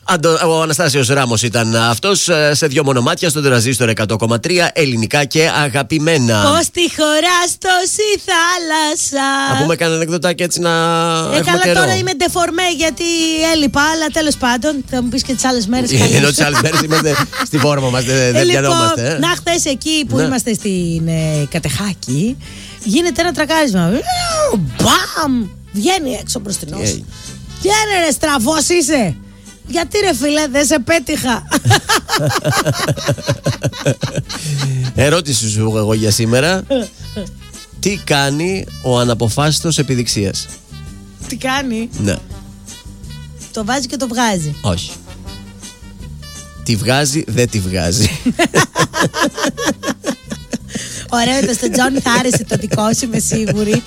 Ο Αναστάσιος Ράμος ήταν αυτός. Σε δύο μονομάτια στον Τρανζίστορ 100,3 ελληνικά και αγαπημένα. Πώς τη χωράς τόση θάλασσα. Να πούμε κανένα ανεκδοτάκι έτσι να έχουμε καλά, καιρό. τώρα είμαι ντεφορμέ γιατί έλειπα, αλλά τέλος πάντων θα μου πεις και τις άλλες μέρες. Ενώ τις άλλες μέρες είμαστε στη φόρμα μας, δεν πιανόμαστε. Να, χθες εκεί που είμαστε στην Κατεχάκη, γίνεται ένα τρακάρισμα. Μπαμ! Βγαίνει έξω μπροστινός. Βγαίνει ρε, στραβός είσαι. Γιατί ρε φίλε, δεν σε πέτυχα. Ερώτηση σου εγώ για σήμερα. Τι κάνει ο αναποφάσιστος επιδειξίας? Τι κάνει? Ναι. Το βάζει και το βγάζει. Όχι. Τη βγάζει, δεν τη βγάζει. Ωραίο, το στον Τζόνι θα άρεσε το δικό σου, είμαι σίγουρη.